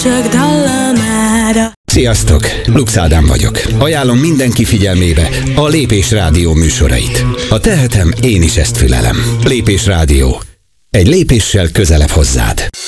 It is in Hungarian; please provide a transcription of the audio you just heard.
csak dallamára. Sziasztok! Lux Ádám vagyok. Ajánlom mindenki figyelmébe a Lépés Rádió műsorait. Ha tehetem, én is ezt fülelem. Lépés Rádió. Egy lépéssel közelebb hozzád.